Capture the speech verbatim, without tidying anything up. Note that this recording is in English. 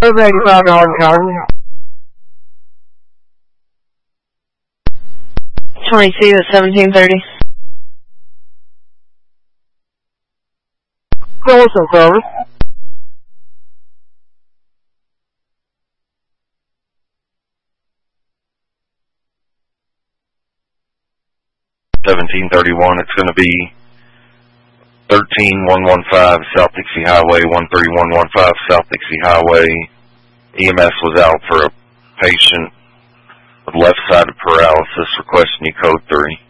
There's eighty-five dollars charge. twenty-two at seventeen thirty. Close some service. seventeen thirty-one, it's going to be thirteen one fifteen South Dixie Highway, one three one one five South Dixie Highway. E M S was out for a patient with left-sided paralysis, requesting you code three.